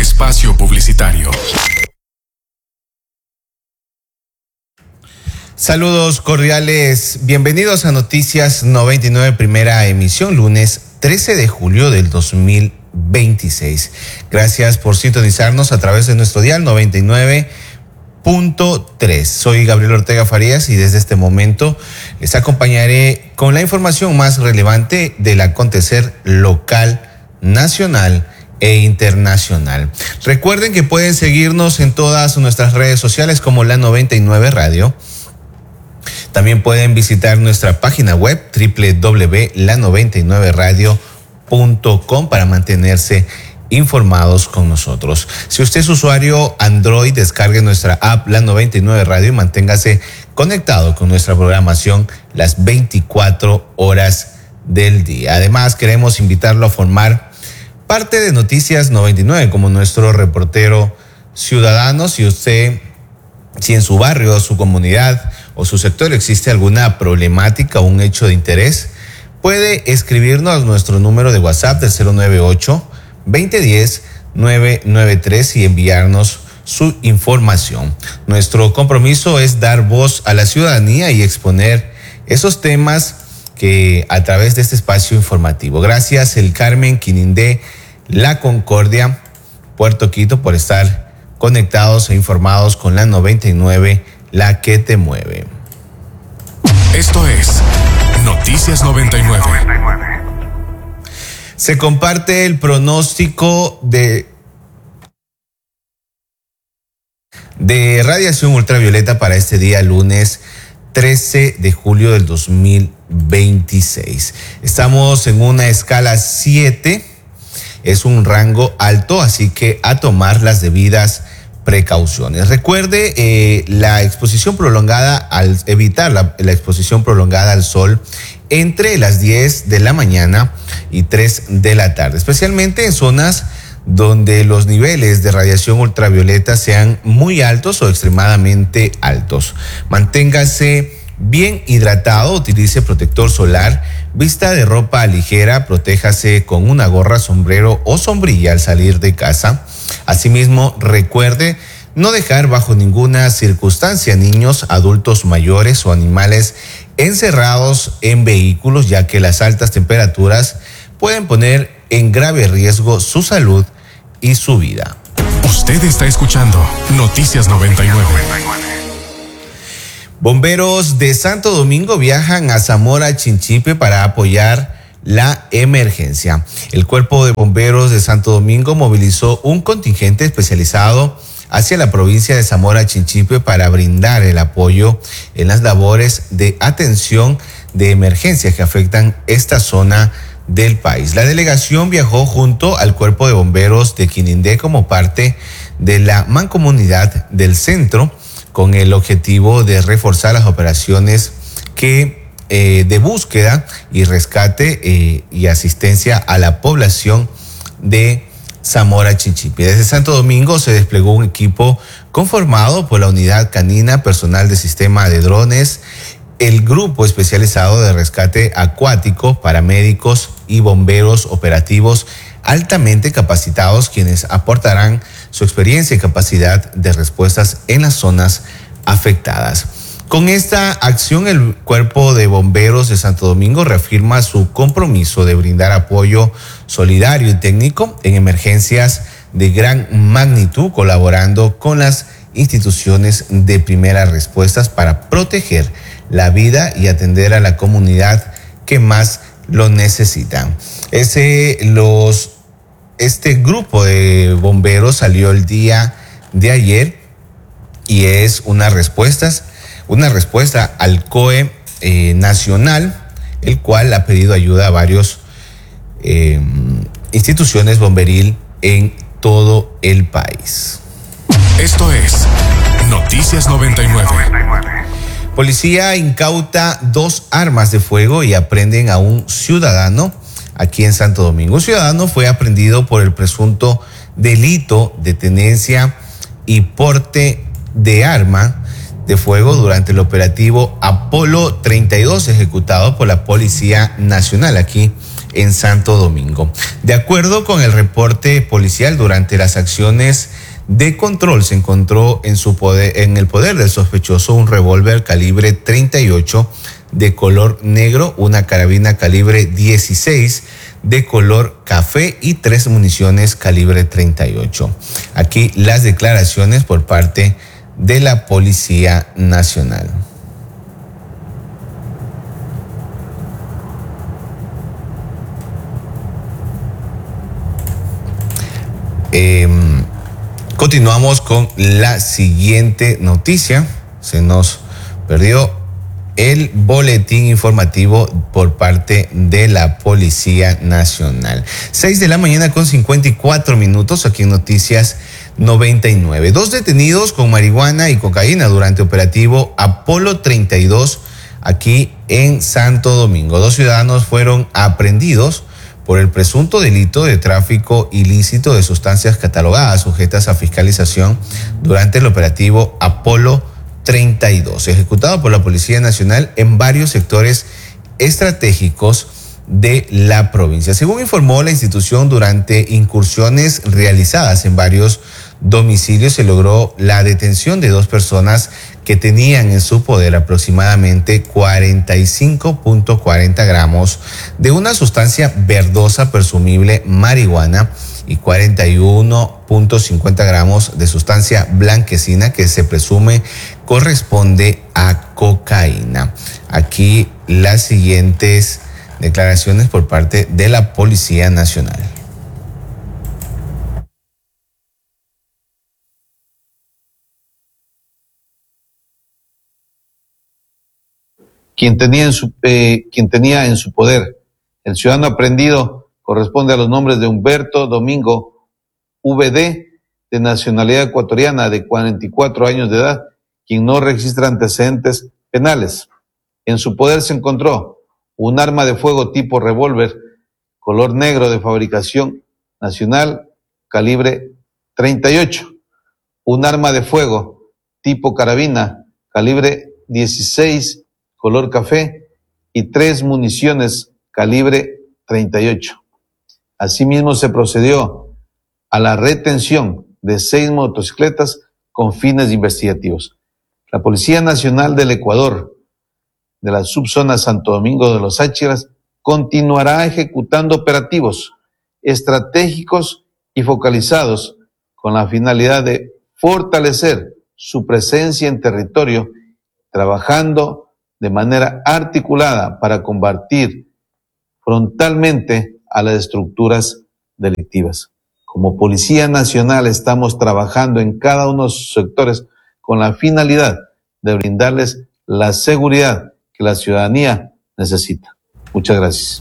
Espacio publicitario. Saludos cordiales, bienvenidos a Noticias 99, primera emisión, lunes 13 de julio del 2026. Gracias por sintonizarnos a través de nuestro dial 99.3. Soy Gabriel Ortega Farías y desde este momento les acompañaré con la información más relevante del acontecer local, nacional e internacional. Recuerden que pueden seguirnos en todas nuestras redes sociales como La 99 Radio. También pueden visitar nuestra página web www.la99radio.com para mantenerse informados con nosotros. Si usted es usuario Android, descargue nuestra app La 99 Radio y manténgase conectado con nuestra programación las 24 horas del día. Además, queremos invitarlo a formar parte de Noticias 99 como nuestro reportero ciudadano. Si en su barrio, su comunidad o su sector existe alguna problemática o un hecho de interés, puede escribirnos a nuestro número de WhatsApp del 098-2010-993 y enviarnos su información. Nuestro compromiso es dar voz a la ciudadanía y exponer esos temas que a través de este espacio informativo. Gracias El Carmen, Quinindé, La Concordia, Puerto Quito por estar conectados e informados con la 99, la que te mueve. Esto es Noticias 99. Se comparte el pronóstico de radiación ultravioleta para este día lunes 13 de julio del 2026. Estamos en una escala 7, es un rango alto, así que a tomar las debidas precauciones. Recuerde la exposición prolongada, evitar la exposición prolongada al sol entre las 10 de la mañana y 3 de la tarde, especialmente en zonas donde los niveles de radiación ultravioleta sean muy altos o extremadamente altos. Manténgase bien hidratado, utilice protector solar, vista de ropa ligera, protéjase con una gorra, sombrero o sombrilla al salir de casa. Asimismo, recuerde no dejar bajo ninguna circunstancia niños, adultos mayores o animales encerrados en vehículos, ya que las altas temperaturas pueden poner en grave riesgo su salud y su vida. Usted está escuchando Noticias 99. Bomberos de Santo Domingo viajan a Zamora Chinchipe para apoyar la emergencia. El Cuerpo de Bomberos de Santo Domingo movilizó un contingente especializado hacia la provincia de Zamora Chinchipe para brindar el apoyo en las labores de atención de emergencia que afectan esta zona del país. La delegación viajó junto al Cuerpo de Bomberos de Quinindé como parte de la mancomunidad del centro con el objetivo de reforzar las operaciones de búsqueda y rescate y asistencia a la población de Zamora Chinchipe. Desde Santo Domingo se desplegó un equipo conformado por la unidad canina, personal de sistema de drones, el grupo especializado de rescate acuático, paramédicos y bomberos operativos altamente capacitados, quienes aportarán su experiencia y capacidad de respuestas en las zonas afectadas. Con esta acción, el Cuerpo de Bomberos de Santo Domingo reafirma su compromiso de brindar apoyo solidario y técnico en emergencias de gran magnitud, colaborando con las instituciones de primeras respuestas para proteger la vida y atender a la comunidad que más lo necesitan. Este grupo de bomberos salió el día de ayer y es una respuesta al COE nacional, el cual ha pedido ayuda a varios instituciones bomberil en todo el país. Esto es Noticias 99. Policía incauta 2 armas de fuego y aprenden a un ciudadano aquí en Santo Domingo. Un ciudadano fue aprehendido por el presunto delito de tenencia y porte de arma de fuego durante el operativo Apolo 32 ejecutado por la Policía Nacional aquí en Santo Domingo. De acuerdo con el reporte policial, durante las acciones de control se encontró en el poder del sospechoso un revólver calibre 38 de color negro, una carabina calibre 16 de color café y 3 municiones calibre 38. Aquí las declaraciones por parte de la Policía Nacional. Continuamos con la siguiente noticia. Se nos perdió el boletín informativo por parte de la Policía Nacional. 6:54 a.m. aquí en Noticias 99. 2 detenidos con marihuana y cocaína durante operativo Apolo 32 aquí en Santo Domingo. 2 ciudadanos fueron aprehendidos por el presunto delito de tráfico ilícito de sustancias catalogadas sujetas a fiscalización durante el operativo Apolo 32, ejecutado por la Policía Nacional en varios sectores estratégicos de la provincia. Según informó la institución, durante incursiones realizadas en varios domicilios se logró la detención de 2 personas que tenían en su poder aproximadamente 45.40 gramos de una sustancia verdosa presumible marihuana y 41.50 gramos de sustancia blanquecina que se presume corresponde a cocaína. Aquí las siguientes declaraciones por parte de la Policía Nacional. Quien tenía en su poder el ciudadano aprehendido corresponde a los nombres de Humberto Domingo VD, de nacionalidad ecuatoriana, de 44 años de edad, quien no registra antecedentes penales. En su poder se encontró un arma de fuego tipo revólver, color negro, de fabricación nacional, calibre 38, un arma de fuego tipo carabina, calibre 16, color café, y 3 municiones calibre 38. Asimismo, se procedió a la retención de 6 motocicletas con fines investigativos. La Policía Nacional del Ecuador, de la subzona Santo Domingo de los Áchiras, continuará ejecutando operativos estratégicos y focalizados con la finalidad de fortalecer su presencia en territorio, trabajando de manera articulada para combatir frontalmente a las estructuras delictivas. Como Policía Nacional estamos trabajando en cada uno de sus sectores con la finalidad de brindarles la seguridad que la ciudadanía necesita. Muchas gracias.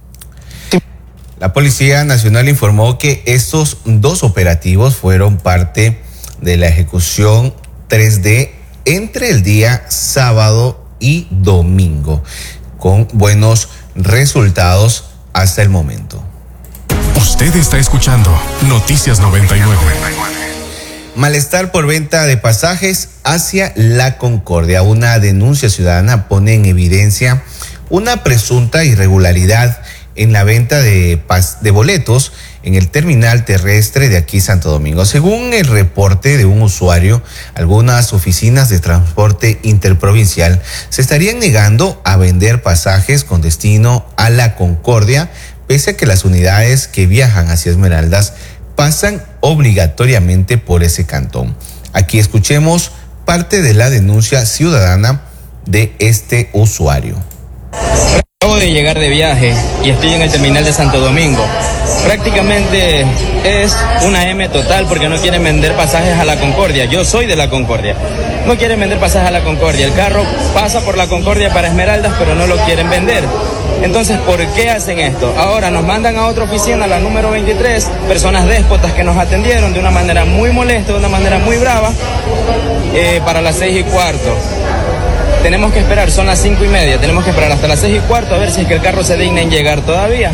La Policía Nacional informó que estos 2 operativos fueron parte de la ejecución 3D entre el día sábado y domingo, con buenos resultados hasta el momento. Usted está escuchando Noticias 99. Malestar por venta de pasajes hacia La Concordia. Una denuncia ciudadana pone en evidencia una presunta irregularidad en la venta de boletos en el terminal terrestre de aquí Santo Domingo. Según el reporte de un usuario, algunas oficinas de transporte interprovincial se estarían negando a vender pasajes con destino a La Concordia, pese a que las unidades que viajan hacia Esmeraldas pasan obligatoriamente por ese cantón. Aquí escuchemos parte de la denuncia ciudadana de este usuario. Acabo de llegar de viaje y estoy en el terminal de Santo Domingo. Prácticamente es una M total porque no quieren vender pasajes a La Concordia. Yo soy de La Concordia. No quieren vender pasajes a La Concordia. El carro pasa por La Concordia para Esmeraldas, pero no lo quieren vender. Entonces, ¿por qué hacen esto? Ahora nos mandan a otra oficina, la número 23, personas déspotas que nos atendieron de una manera muy molesta, de una manera muy brava, para las 6:15. Tenemos que esperar, son las 5:30, tenemos que esperar hasta las 6:15 a ver si es que el carro se digna en llegar todavía.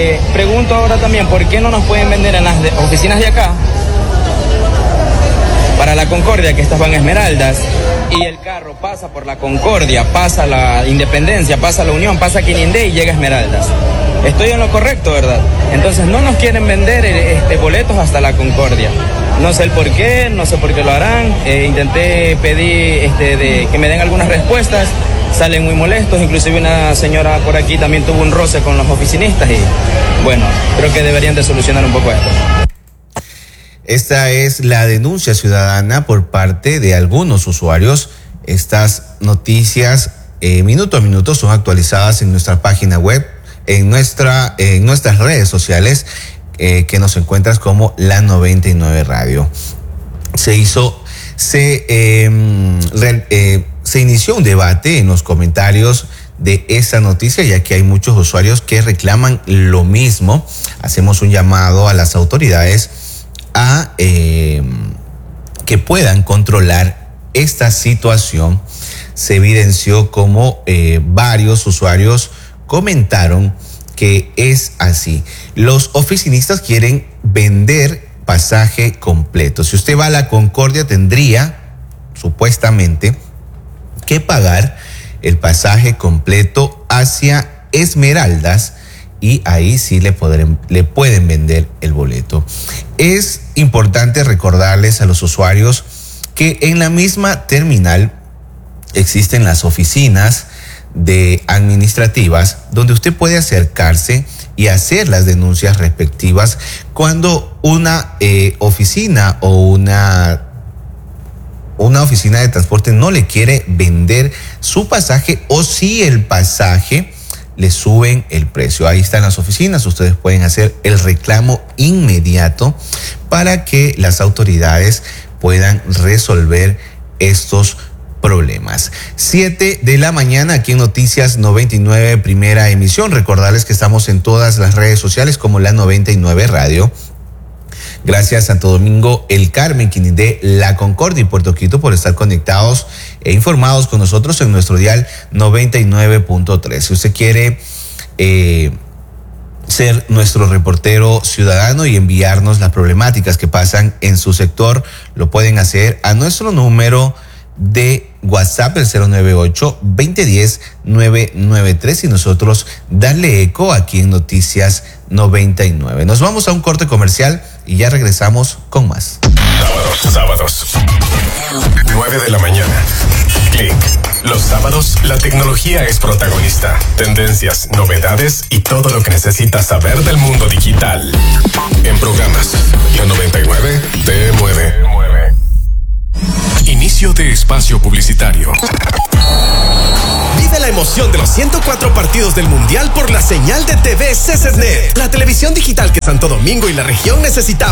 Pregunto ahora también, ¿por qué no nos pueden vender en las oficinas de acá? para la Concordia, que estas van a Esmeraldas, y el carro pasa por la Concordia, pasa la Independencia, pasa la Unión, pasa Quinindé y llega a Esmeraldas. Estoy en lo correcto, ¿verdad? Entonces no nos quieren vender boletos hasta la Concordia. No sé el por qué, no sé por qué lo harán. Intenté pedir que me den algunas respuestas, salen muy molestos. Inclusive una señora por aquí también tuvo un roce con los oficinistas y bueno, creo que deberían de solucionar un poco esto. Esta es la denuncia ciudadana por parte de algunos usuarios. Estas noticias minuto a minuto son actualizadas en nuestra página web, en nuestras redes sociales, que nos encuentras como La 99 Radio. Se inició un debate en los comentarios de esa noticia, ya que hay muchos usuarios que reclaman lo mismo. Hacemos un llamado a las autoridades a que puedan controlar esta situación. Se evidenció como varios usuarios comentaron que es así. Los oficinistas quieren vender pasaje completo. Si usted va a la Concordia, tendría supuestamente que pagar el pasaje completo hacia Esmeraldas y ahí sí le pueden vender el boleto. Es importante recordarles a los usuarios que en la misma terminal existen las oficinas de administrativas donde usted puede acercarse y hacer las denuncias respectivas cuando una oficina o una oficina de transporte no le quiere vender su pasaje, o si el pasaje le suben el precio. Ahí están las oficinas, ustedes pueden hacer el reclamo inmediato para que las autoridades puedan resolver estos problemas. 7 de la mañana aquí en Noticias 99, primera emisión. Recordarles que estamos en todas las redes sociales como La 99 Radio. Gracias Santo Domingo, El Carmen, Quinindé, La Concordia y Puerto Quito por estar conectados e informados con nosotros en nuestro dial 99.3. Si usted quiere ser nuestro reportero ciudadano y enviarnos las problemáticas que pasan en su sector, lo pueden hacer a nuestro número de WhatsApp, el 098-2010-993, y nosotros darle eco aquí en Noticias 99. Nos vamos a un corte comercial y ya regresamos con más. Sábados, 9 de la mañana. Click. Los sábados, la tecnología es protagonista. Tendencias, novedades y todo lo que necesitas saber del mundo digital. En programas, la 99 te mueve. Inicio de espacio publicitario. Vive la emoción de los 104 partidos del Mundial por la señal de TV CCSnet, la televisión digital que Santo Domingo y la región necesitamos.